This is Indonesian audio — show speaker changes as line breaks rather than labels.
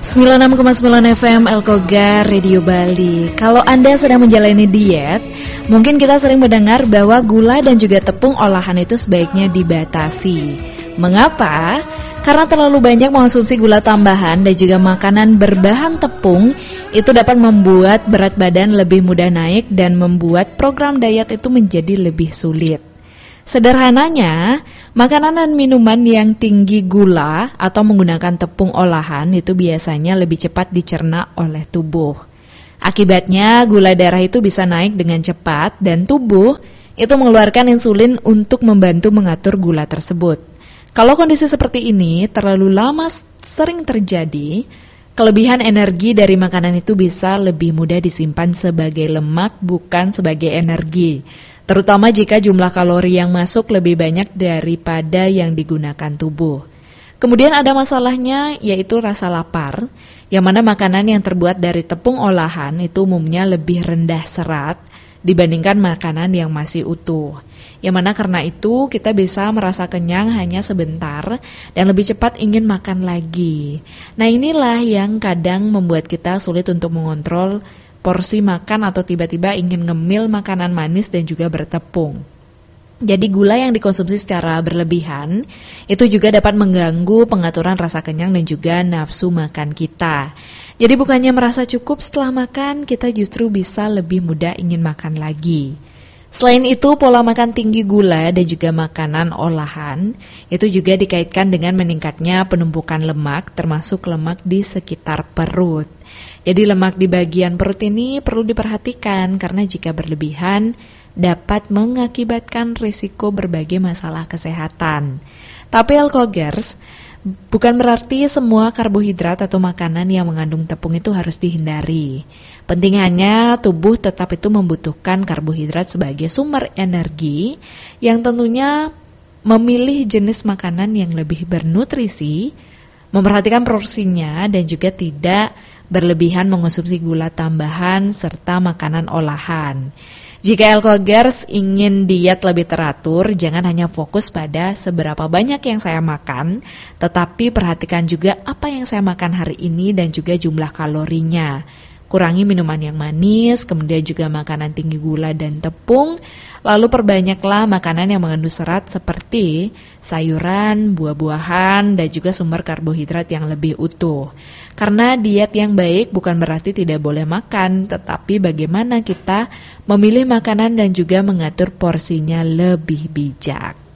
96,9 FM Elkoga Radio Bali. Kalau Anda sedang menjalani diet, mungkin kita sering mendengar bahwa gula dan juga tepung olahan itu sebaiknya dibatasi. Mengapa? Karena terlalu banyak mengonsumsi gula tambahan dan juga makanan berbahan tepung itu dapat membuat berat badan lebih mudah naik dan membuat program diet itu menjadi lebih sulit. Sederhananya, makanan dan minuman yang tinggi gula atau menggunakan tepung olahan itu biasanya lebih cepat dicerna oleh tubuh. Akibatnya, gula darah itu bisa naik dengan cepat dan tubuh itu mengeluarkan insulin untuk membantu mengatur gula tersebut. Kalau kondisi seperti ini terlalu lama sering terjadi, kelebihan energi dari makanan itu bisa lebih mudah disimpan sebagai lemak bukan sebagai energi. Terutama jika jumlah kalori yang masuk lebih banyak daripada yang digunakan tubuh. Kemudian ada masalahnya yaitu rasa lapar, yang mana makanan yang terbuat dari tepung olahan itu umumnya lebih rendah serat dibandingkan makanan yang masih utuh. Yang mana karena itu kita bisa merasa kenyang hanya sebentar dan lebih cepat ingin makan lagi. Nah inilah yang kadang membuat kita sulit untuk mengontrol porsi makan atau tiba-tiba ingin ngemil makanan manis dan juga bertepung. Jadi gula yang dikonsumsi secara berlebihan itu juga dapat mengganggu pengaturan rasa kenyang dan juga nafsu makan kita. Jadi bukannya merasa cukup setelah makan, kita justru bisa lebih mudah ingin makan lagi. Selain itu, pola makan tinggi gula dan juga makanan olahan itu juga dikaitkan dengan meningkatnya penumpukan lemak, termasuk lemak di sekitar perut. Jadi lemak di bagian perut ini perlu diperhatikan karena jika berlebihan dapat mengakibatkan risiko berbagai masalah kesehatan. Tapi Elkogers, bukan berarti semua karbohidrat atau makanan yang mengandung tepung itu harus dihindari. Pentingannya tubuh tetap itu membutuhkan karbohidrat sebagai sumber energi yang tentunya memilih jenis makanan yang lebih bernutrisi, memperhatikan porsinya dan juga tidak berlebihan mengonsumsi gula tambahan serta makanan olahan. Jika Elkogers ingin diet lebih teratur, jangan hanya fokus pada seberapa banyak yang saya makan, tetapi perhatikan juga apa yang saya makan hari ini dan juga jumlah kalorinya. Kurangi minuman yang manis, kemudian juga makanan tinggi gula dan tepung, lalu perbanyaklah makanan yang mengandung serat seperti sayuran, buah-buahan, dan juga sumber karbohidrat yang lebih utuh. Karena diet yang baik bukan berarti tidak boleh makan, tetapi bagaimana kita memilih makanan dan juga mengatur porsinya lebih bijak.